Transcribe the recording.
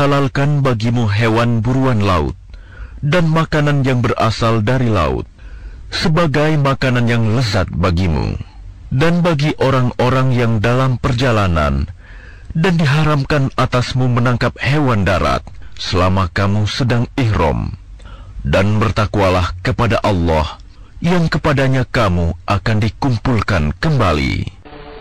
dihalalkan bagimu hewan buruan laut dan makanan yang berasal dari laut, sebagai makanan yang lezat bagimu, dan bagi orang-orang yang dalam perjalanan, dan diharamkan atasmu menangkap hewan darat selama kamu sedang ihram. Dan bertakwalah kepada Allah, yang kepadanya kamu akan dikumpulkan kembali.